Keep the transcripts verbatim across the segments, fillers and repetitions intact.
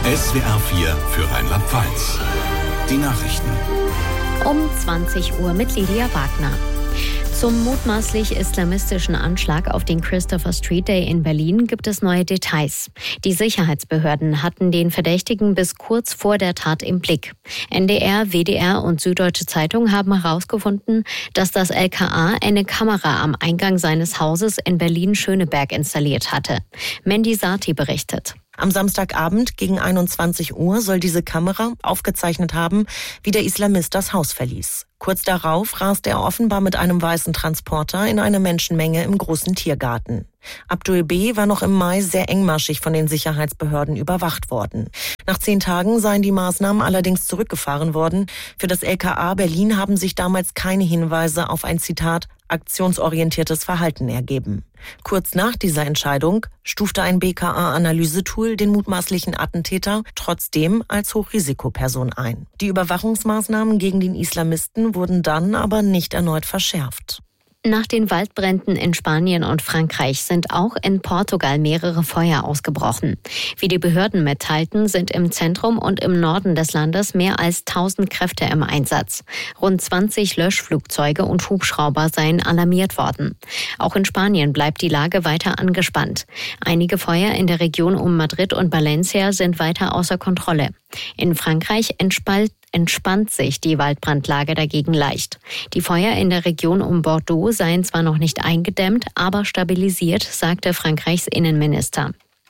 S W R vier für Rheinland-Pfalz. Die Nachrichten. Um zwanzig Uhr mit Lydia Wagner. Zum mutmaßlich islamistischen Anschlag auf den Christopher Street Day in Berlin gibt es neue Details. Die Sicherheitsbehörden hatten den Verdächtigen bis kurz vor der Tat im Blick. N D R, W D R und Süddeutsche Zeitung haben herausgefunden, dass das L K A eine Kamera am Eingang seines Hauses in Berlin-Schöneberg installiert hatte. Mandy Sati berichtet. Am Samstagabend gegen einundzwanzig Uhr soll diese Kamera aufgezeichnet haben, wie der Islamist das Haus verließ. Kurz darauf raste er offenbar mit einem weißen Transporter in eine Menschenmenge im großen Tiergarten. Abdul B. war noch im Mai sehr engmaschig von den Sicherheitsbehörden überwacht worden. Nach zehn Tagen seien die Maßnahmen allerdings zurückgefahren worden. Für das L K A Berlin haben sich damals keine Hinweise auf ein, Zitat, aktionsorientiertes Verhalten ergeben. Kurz nach dieser Entscheidung stufte ein B K A-Analysetool den mutmaßlichen Attentäter trotzdem als Hochrisikoperson ein. Die Überwachungsmaßnahmen gegen den Islamisten wurden dann aber nicht erneut verschärft. Nach den Waldbränden in Spanien und Frankreich sind auch in Portugal mehrere Feuer ausgebrochen. Wie die Behörden mitteilten, sind im Zentrum und im Norden des Landes mehr als tausend Kräfte im Einsatz. Rund zwanzig Löschflugzeuge und Hubschrauber seien alarmiert worden. Auch in Spanien bleibt die Lage weiter angespannt. Einige Feuer in der Region um Madrid und Valencia sind weiter außer Kontrolle. In Frankreich entspalt entspannt sich die Waldbrandlage dagegen leicht. Die Feuer in der Region um Bordeaux seien zwar noch nicht eingedämmt, aber stabilisiert, sagte Frankreichs Innenminister.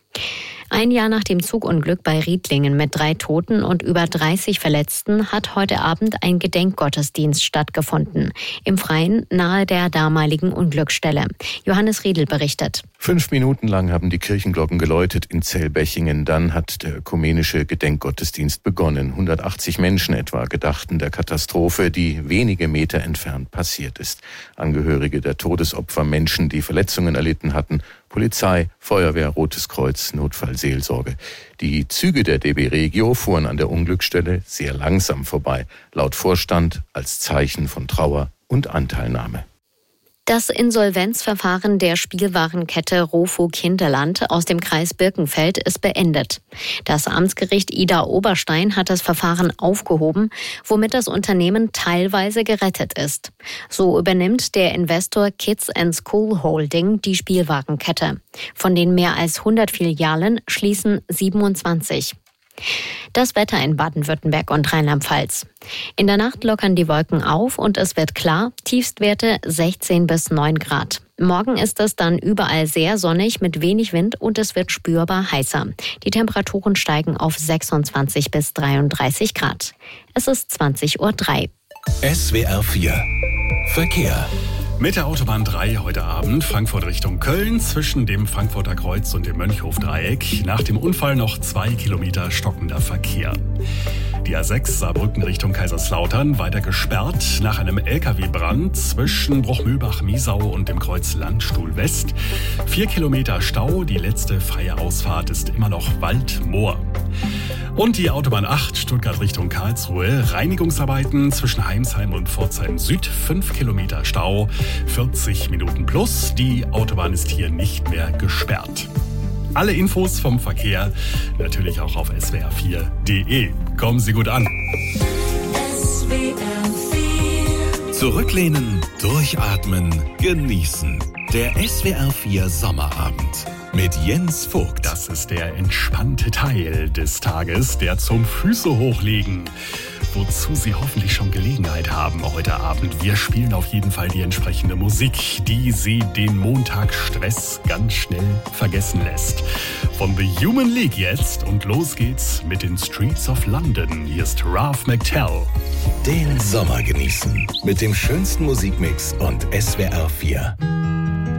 Ein Jahr nach dem Zugunglück bei Riedlingen mit drei Toten und über dreißig Verletzten hat heute Abend ein Gedenkgottesdienst stattgefunden. Im Freien nahe der damaligen Unglücksstelle. Johannes Riedl berichtet. Fünf Minuten lang haben die Kirchenglocken geläutet in Zellbechingen. Dann hat der ökumenische Gedenkgottesdienst begonnen. hundertachtzig Menschen etwa gedachten der Katastrophe, die wenige Meter entfernt passiert ist. Angehörige der Todesopfer, Menschen, die Verletzungen erlitten hatten, Polizei, Feuerwehr, Rotes Kreuz, Notfallseelsorge. Die Züge der D B Regio fuhren an der Unglücksstelle sehr langsam vorbei, laut Vorstand als Zeichen von Trauer und Anteilnahme. Das Insolvenzverfahren der Spielwarenkette Rofo Kinderland aus dem Kreis Birkenfeld ist beendet. Das Amtsgericht Idar-Oberstein hat das Verfahren aufgehoben, womit das Unternehmen teilweise gerettet ist. So übernimmt der Investor Kids and School Holding die Spielwarenkette. Von den mehr als hundert Filialen schließen siebenundzwanzig. Das Wetter in Baden-Württemberg und Rheinland-Pfalz. In der Nacht lockern die Wolken auf und es wird klar, Tiefstwerte sechzehn bis neun Grad. Morgen ist es dann überall sehr sonnig mit wenig Wind und es wird spürbar heißer. Die Temperaturen steigen auf sechsundzwanzig bis dreiunddreißig Grad. Es ist zwanzig Uhr drei. S W R vier Verkehr. Mit der Autobahn drei heute Abend Frankfurt Richtung Köln zwischen dem Frankfurter Kreuz und dem Mönchhof-Dreieck. Nach dem Unfall noch zwei Kilometer stockender Verkehr. Die A sechs Saarbrücken Richtung Kaiserslautern weiter gesperrt nach einem L K W-Brand zwischen Bruchmühlbach-Miesau und dem Kreuz Landstuhl West. Vier Kilometer Stau, die letzte freie Ausfahrt ist immer noch Waldmoor. Und die Autobahn acht Stuttgart Richtung Karlsruhe. Reinigungsarbeiten zwischen Heimsheim und Pforzheim Süd. Fünf Kilometer Stau, vierzig Minuten plus. Die Autobahn ist hier nicht mehr gesperrt. Alle Infos vom Verkehr natürlich auch auf S W R vier punkt de. Kommen Sie gut an. S W R vier. Zurücklehnen, durchatmen, genießen. Der S W R vier Sommerabend mit Jens Vogt. Das ist der entspannte Teil des Tages, der zum Füße hochlegen, wozu Sie hoffentlich schon Gelegenheit haben heute Abend. Wir spielen auf jeden Fall die entsprechende Musik, die Sie den Montagsstress ganz schnell vergessen lässt. Von The Human League jetzt und los geht's mit den Streets of London. Hier ist Ralph McTell. Den Sommer genießen mit dem schönsten Musikmix und S W R vier.